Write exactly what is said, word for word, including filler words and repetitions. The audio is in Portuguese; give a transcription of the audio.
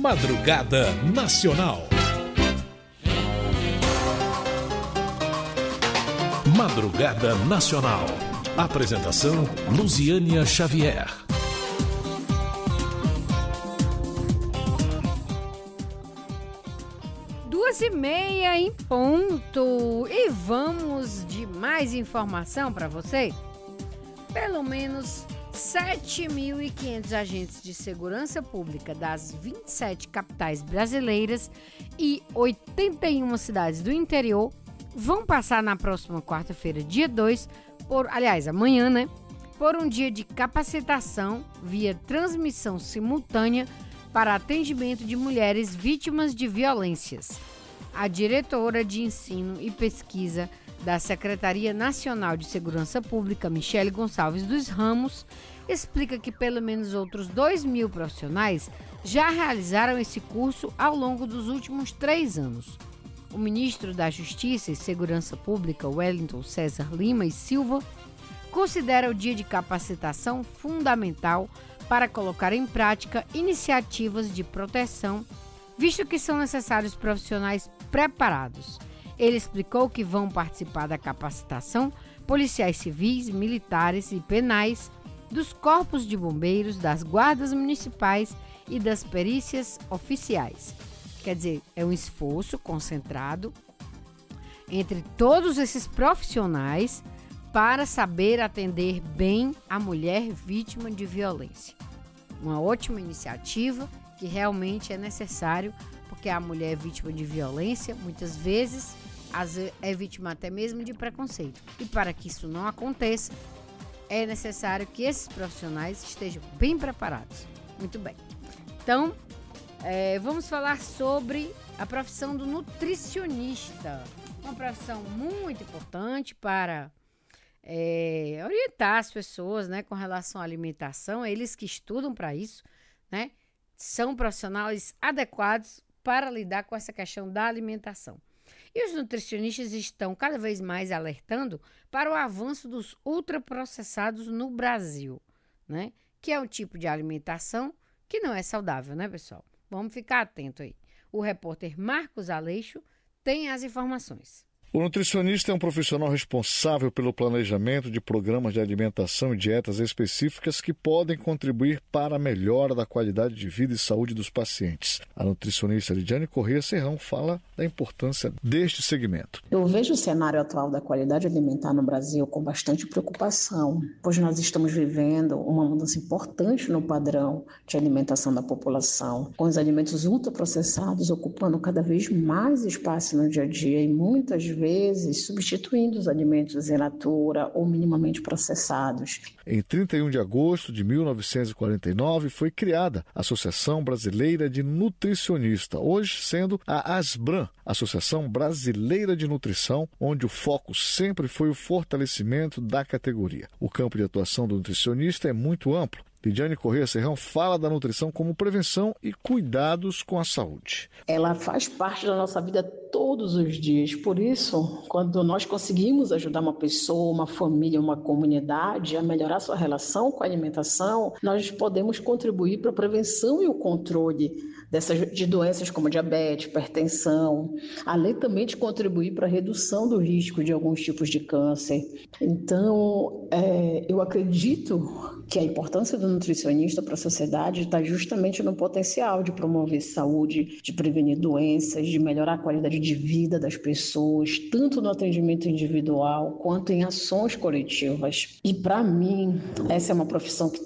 Madrugada Nacional. Madrugada Nacional. Apresentação Luziânia Xavier. Duas e meia em ponto. E vamos de mais informação para você? Pelo menos sete mil e quinhentos agentes de segurança pública das vinte e sete capitais brasileiras e oitenta e uma cidades do interior vão passar na próxima quarta-feira, dia dois, por, aliás, amanhã, né? Por um dia de capacitação via transmissão simultânea para atendimento de mulheres vítimas de violências. A diretora de Ensino e Pesquisa da Secretaria Nacional de Segurança Pública, Michele Gonçalves dos Ramos, explica que pelo menos outros dois mil profissionais já realizaram esse curso ao longo dos últimos três anos. O ministro da Justiça e Segurança Pública, Wellington César Lima e Silva, considera o dia de capacitação fundamental para colocar em prática iniciativas de proteção, visto que são necessários profissionais preparados. Ele explicou que vão participar da capacitação policiais civis, militares e penais, dos corpos de bombeiros, das guardas municipais e das perícias oficiais. Quer dizer, é um esforço concentrado entre todos esses profissionais para saber atender bem a mulher vítima de violência. Uma ótima iniciativa que realmente é necessário, porque a mulher vítima de violência, muitas vezes, é vítima até mesmo de preconceito. E para que isso não aconteça, é necessário que esses profissionais estejam bem preparados. Muito bem. Então, é, vamos falar sobre a profissão do nutricionista. Uma profissão muito importante para é, orientar as pessoas, né, com relação à alimentação. Eles que estudam para isso, né, são profissionais adequados para lidar com essa questão da alimentação. E os nutricionistas estão cada vez mais alertando para o avanço dos ultraprocessados no Brasil, né? Que é um tipo de alimentação que não é saudável, né, pessoal? Vamos ficar atento aí. O repórter Marcos Aleixo tem as informações. O nutricionista é um profissional responsável pelo planejamento de programas de alimentação e dietas específicas que podem contribuir para a melhora da qualidade de vida e saúde dos pacientes. A nutricionista Lidiane Corrêa Serrão fala da importância deste segmento. Eu vejo o cenário atual da qualidade alimentar no Brasil com bastante preocupação, pois nós estamos vivendo uma mudança importante no padrão de alimentação da população, com os alimentos ultraprocessados ocupando cada vez mais espaço no dia a dia e muitas vezes vezes substituindo os alimentos in natura ou minimamente processados. Em trinta e um de agosto de mil novecentos e quarenta e nove foi criada a Associação Brasileira de Nutricionista, hoje sendo a ASBRAN, Associação Brasileira de Nutrição, onde o foco sempre foi o fortalecimento da categoria. O campo de atuação do nutricionista é muito amplo. Lidiane Corrêa Serrão fala da nutrição como prevenção e cuidados com a saúde. Ela faz parte da nossa vida todos os dias. Por isso, quando nós conseguimos ajudar uma pessoa, uma família, uma comunidade a melhorar sua relação com a alimentação, nós podemos contribuir para a prevenção e o controle dessas, de doenças como diabetes, hipertensão, além também de contribuir para a redução do risco de alguns tipos de câncer. Então, é, eu acredito que a importância do nutricionista para a sociedade está justamente no potencial de promover saúde, de prevenir doenças, de melhorar a qualidade de vida das pessoas, tanto no atendimento individual quanto em ações coletivas. E para mim, essa é uma profissão que